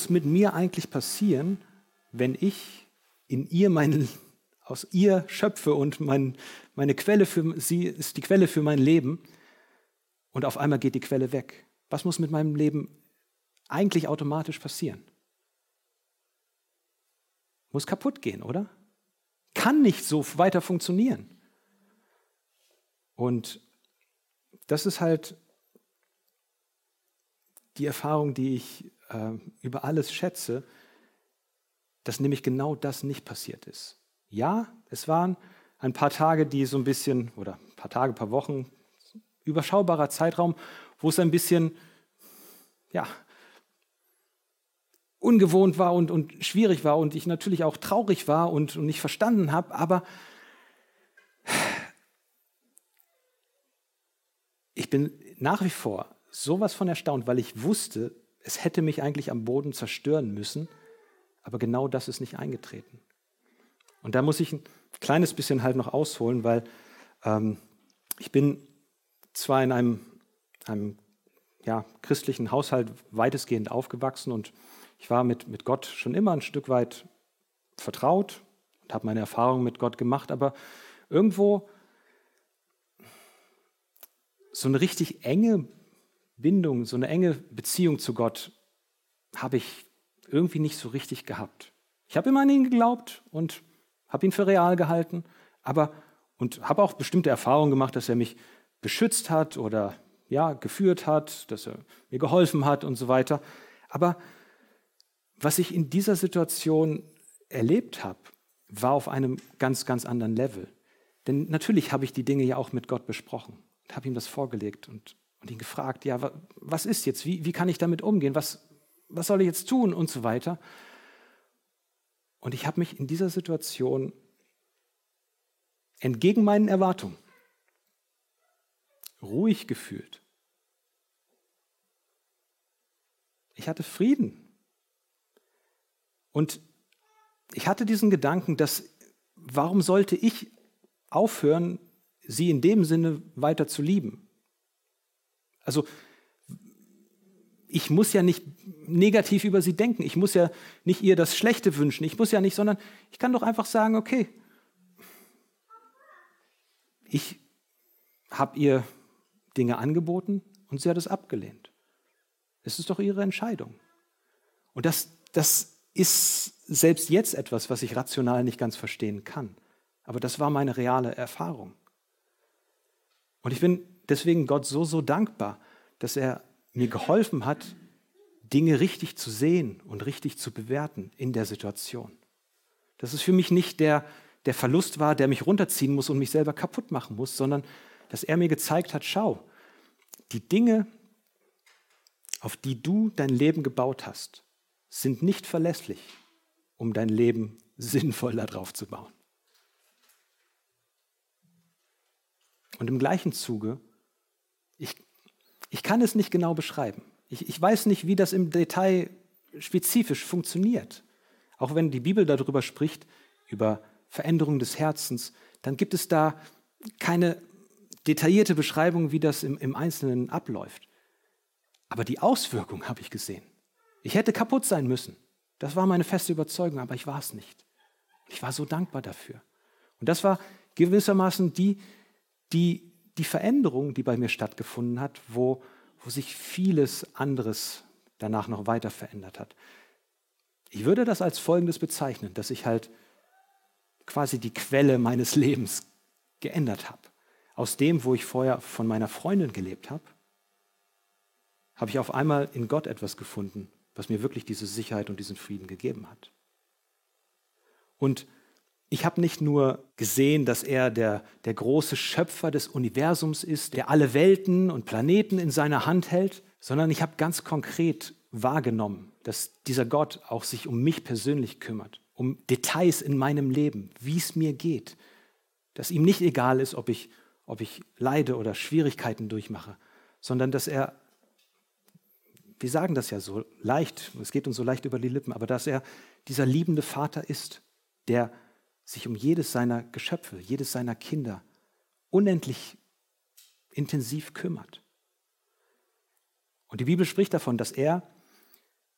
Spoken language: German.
muss mit mir eigentlich passieren, wenn ich in ihr aus ihr schöpfe und meine Quelle sie ist die Quelle für mein Leben und auf einmal geht die Quelle weg? Was muss mit meinem Leben eigentlich automatisch passieren? Muss kaputt gehen, oder? Kann nicht so weiter funktionieren. Und das ist halt die Erfahrung, die ich über alles schätze, dass nämlich genau das nicht passiert ist. Ja, es waren ein paar Tage, die so ein bisschen, oder ein paar Tage, ein paar Wochen, überschaubarer Zeitraum, wo es ein bisschen, ja, ungewohnt war und schwierig war und ich natürlich auch traurig war und nicht verstanden habe, aber ich bin nach wie vor sowas von erstaunt, weil ich wusste, es hätte mich eigentlich am Boden zerstören müssen, aber genau das ist nicht eingetreten. Und da muss ich ein kleines bisschen halt noch ausholen, weil ich bin zwar in einem christlichen Haushalt weitestgehend aufgewachsen und ich war mit Gott schon immer ein Stück weit vertraut und habe meine Erfahrungen mit Gott gemacht, aber irgendwo so eine richtig enge Bindung, so eine enge Beziehung zu Gott habe ich irgendwie nicht so richtig gehabt. Ich habe immer an ihn geglaubt und habe ihn für real gehalten, und habe auch bestimmte Erfahrungen gemacht, dass er mich beschützt hat oder geführt hat, dass er mir geholfen hat und so weiter. Aber was ich in dieser Situation erlebt habe, war auf einem ganz, ganz anderen Level. Denn natürlich habe ich die Dinge ja auch mit Gott besprochen und habe ihm das vorgelegt und ihn gefragt, was ist jetzt, wie kann ich damit umgehen, was soll ich jetzt tun und so weiter. Und ich habe mich in dieser Situation entgegen meinen Erwartungen ruhig gefühlt. Ich hatte Frieden. Und ich hatte diesen Gedanken, warum sollte ich aufhören, sie in dem Sinne weiter zu lieben? Also ich muss ja nicht negativ über sie denken. Ich muss ja nicht ihr das Schlechte wünschen. Sondern ich kann doch einfach sagen, okay, ich habe ihr Dinge angeboten und sie hat es abgelehnt. Es ist doch ihre Entscheidung. Und das ist selbst jetzt etwas, was ich rational nicht ganz verstehen kann. Aber das war meine reale Erfahrung. Und ich bin deswegen Gott so dankbar, dass er mir geholfen hat, Dinge richtig zu sehen und richtig zu bewerten in der Situation. Dass es für mich nicht der Verlust war, der mich runterziehen muss und mich selber kaputt machen muss, sondern dass er mir gezeigt hat, schau, die Dinge, auf die du dein Leben gebaut hast, sind nicht verlässlich, um dein Leben sinnvoll darauf zu bauen. Und im gleichen Zuge, ich kann es nicht genau beschreiben. Ich weiß nicht, wie das im Detail spezifisch funktioniert. Auch wenn die Bibel darüber spricht, über Veränderung des Herzens, dann gibt es da keine detaillierte Beschreibung, wie das im Einzelnen abläuft. Aber die Auswirkung habe ich gesehen. Ich hätte kaputt sein müssen. Das war meine feste Überzeugung, aber ich war es nicht. Ich war so dankbar dafür. Und das war gewissermaßen die Veränderung, die bei mir stattgefunden hat, wo sich vieles anderes danach noch weiter verändert hat. Ich würde das als Folgendes bezeichnen, dass ich halt quasi die Quelle meines Lebens geändert habe. Aus dem, wo ich vorher von meiner Freundin gelebt habe, habe ich auf einmal in Gott etwas gefunden, was mir wirklich diese Sicherheit und diesen Frieden gegeben hat. Und ich habe nicht nur gesehen, dass er der große Schöpfer des Universums ist, der alle Welten und Planeten in seiner Hand hält, sondern ich habe ganz konkret wahrgenommen, dass dieser Gott auch sich um mich persönlich kümmert, um Details in meinem Leben, wie es mir geht, dass ihm nicht egal ist, ob ich leide oder Schwierigkeiten durchmache, sondern dass er, wir sagen das ja so leicht, es geht uns so leicht über die Lippen, aber dass er dieser liebende Vater ist, der sich um jedes seiner Geschöpfe, jedes seiner Kinder unendlich intensiv kümmert. Und die Bibel spricht davon, dass er